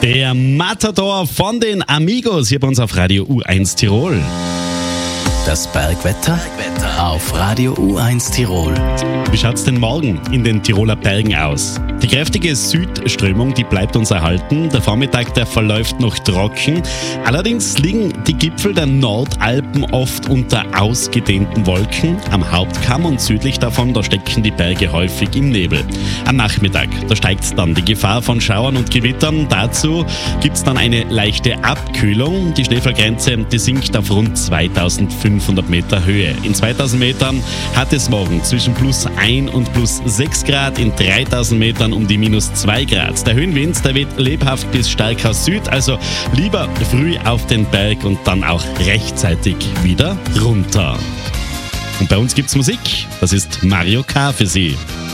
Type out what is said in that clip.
Der Matador von den Amigos hier bei uns auf Radio U1 Tirol. Das Bergwetter auf Radio U1 Tirol. Wie schaut's denn morgen in den Tiroler Bergen aus? Die kräftige Südströmung, die bleibt uns erhalten. Der Vormittag, der verläuft noch trocken. Allerdings liegen die Gipfel der Nordalpen oft unter ausgedehnten Wolken. Am Hauptkamm und südlich davon, da stecken die Berge häufig im Nebel. Am Nachmittag, da steigt dann die Gefahr von Schauern und Gewittern. Dazu gibt's dann eine leichte Abkühlung. Die Schneefallgrenze, die sinkt auf rund 2500 Meter Höhe. In 2000 Metern hat es morgen zwischen plus 1 und plus 6 Grad, in 3000 Metern um die minus 2 Grad. Der Höhenwind, der weht lebhaft bis stark aus Süd, also lieber früh auf den Berg und dann auch rechtzeitig wieder runter. Und bei uns gibt's Musik, das ist Mario K. für Sie.